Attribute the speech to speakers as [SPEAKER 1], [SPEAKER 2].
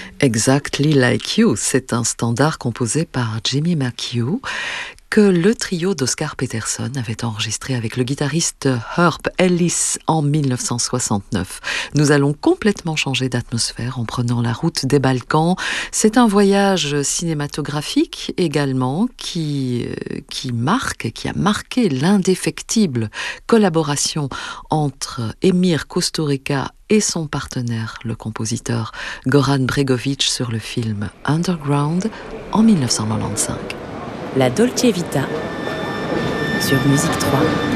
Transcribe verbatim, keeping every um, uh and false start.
[SPEAKER 1] Exactly Like You, c'est un standard composé par Jimmy McHugh que le trio d'Oscar Peterson avait enregistré avec le guitariste Herb Ellis en mille neuf cent soixante-neuf. Nous allons complètement changer d'atmosphère en prenant la route des Balkans. C'est un voyage cinématographique également qui, qui marque, qui a marqué l'indéfectible collaboration entre Emir Kusturica et son partenaire, le compositeur Goran Bregović, sur le film Underground en mille neuf cent quatre-vingt-quinze.
[SPEAKER 2] La Dolce Vita sur Musique trois.